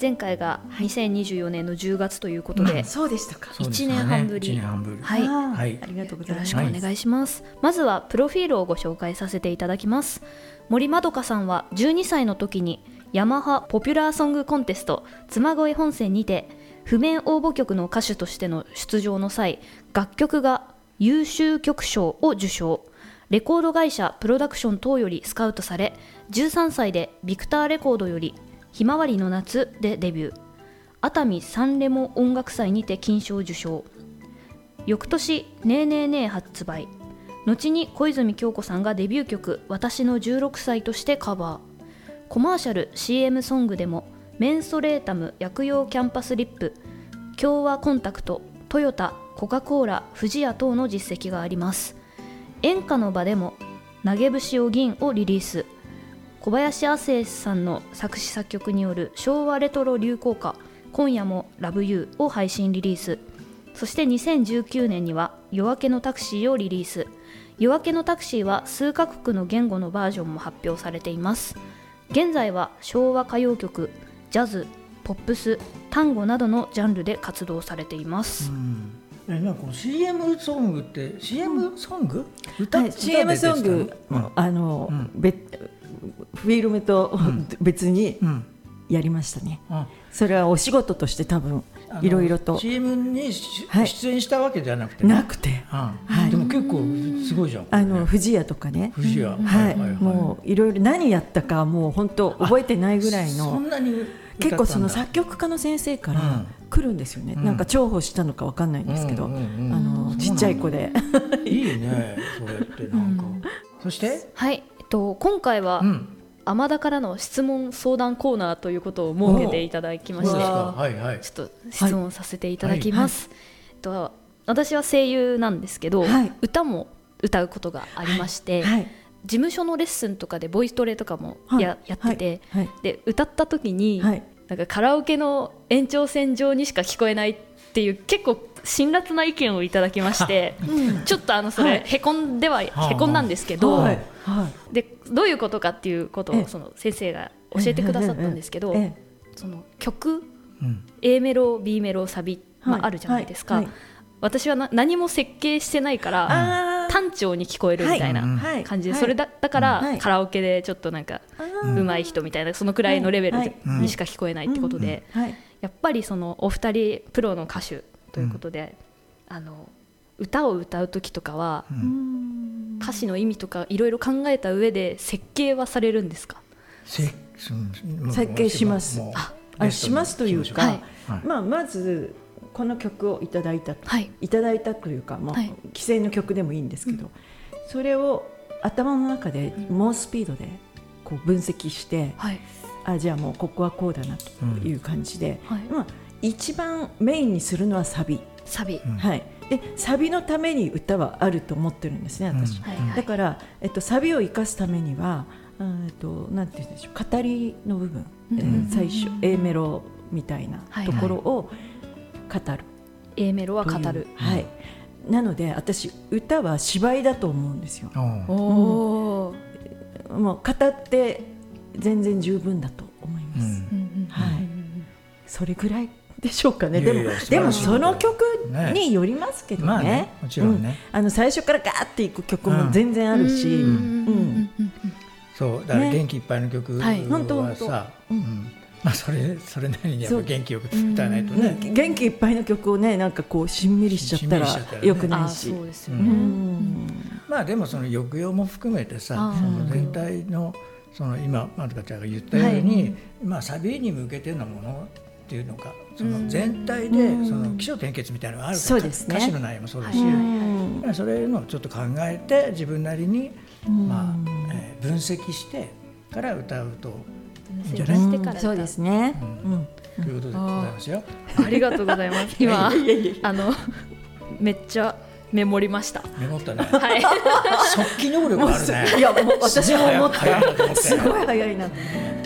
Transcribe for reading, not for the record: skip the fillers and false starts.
前回が2024年の10月ということで、 そうでしたか。 1年半ぶり。 1年半ぶり。 はい、 はい、ありがとうございます。 よろしくお願いします。まずはプロフィールをご紹介させていただきます。森まどかさんは12歳の時にヤマハポピュラーソングコンテスト妻恋本選にて譜面応募曲の歌手としての出場の際、楽曲が優秀曲賞を受賞。レコード会社プロダクション等よりスカウトされ、13歳でビクターレコードよりひまわりの夏でデビュー。熱海サンレモ音楽祭にて金賞受賞。翌年ねえねえねえ発売。後に小泉今日子さんがデビュー曲私の16歳としてカバー。コマーシャル CM ソングでもメンソレータム薬用キャンパスリップ、共和コンタクト、トヨタ、コカ・コーラ、富士屋等の実績があります。演歌の場でも投げ節を銀をリリース。小林亜生さんの作詞作曲による昭和レトロ流行歌今夜もラブユーを配信リリース。そして2019年には夜明けのタクシーをリリース。夜明けのタクシーは数カ国の言語のバージョンも発表されています。現在は昭和歌謡曲、ジャズ、ポップス、単語などのジャンルで活動されています。 なんかこの CM ソングって、CM ソング、 はい、CM ソング、フィルムと別にやりましたね。それはお仕事として多分いろいろと CM に出演したわけじゃなくて、 なくて、 でも結構すごいじゃん。 富士屋とかね、 富士屋、 もういろいろ何やったかもう本当覚えてないぐらいの。 そんなに結構その作曲家の先生から来るんですよね。なんか重宝したのかわかんないんですけど、ちっちゃい子でいいね、それってなんか。そしてはい、今回は天田からの質問相談コーナーということを設けていただきまして、ちょっと質問させていただきます。私は声優なんですけど、歌も歌うことがありまして、事務所のレッスンとかでボイストレとかもやってて、で歌った時に、なんかカラオケの延長線上にしか聞こえないっていう結構辛辣な意見をいただきまして、ちょっとそれへこんだんですけど、でどういうことかっていうことをその先生が教えてくださったんですけど、その曲、A メロ B メロサビ、あるじゃないですか。私は何も設計してないから単調に聞こえるみたいな感じで、それだからカラオケでちょっとなんか上手い人みたいなそのくらいのレベルにしか聞こえないってことで、やっぱりそのお二人プロの歌手ということで、歌を歌う時とかは歌詞の意味とかいろいろ考えた上で設計はされるんですか？ 設計します。しますというか、まずこの曲をいただいたというか、既成の曲でもいいんですけど、それを頭の中で猛スピードでこう分析して、じゃあもうここはこうだなという感じで、一番メインにするのはサビ、でサビのために歌はあると思ってるんですね、私。だから、サビを生かすためにはなんて言うんでしょう、語りの部分、最初 A メロみたいなところを語る、 A メロは語る、 なので私歌は芝居だと思うんですよ。もう語って全然十分だと思います。それぐらいでしょうかね。でもその曲によりますけどね。 もちろんね、 最初からガーっていく曲も全然あるし、 そうだから元気いっぱいの曲はさ、それなりにやっぱ元気よく歌わないとね。 元気いっぱいの曲をね、なんかこうしんみりしちゃったらよくないし。 でもその抑揚も含めてさ、その全体のその今まどかちゃんが言ったように、サビに向けてのものっていうのか、その全体でその起承転結みたいなのがあるから、歌詞の内容もそうだし、それのちょっと考えて自分なりに分析してから歌うといいんじゃない？ そうですね。 ということでございますよ。 ありがとうございます。今めっちゃメモりました。 メモったね。速記能力あるね。 いや、私も思った。すごい早いな。